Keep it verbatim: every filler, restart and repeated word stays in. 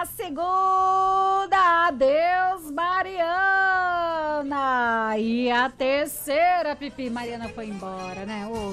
a segunda, adeus, Mariana. E a terceira, Pipi, Mariana foi embora, né? Ô,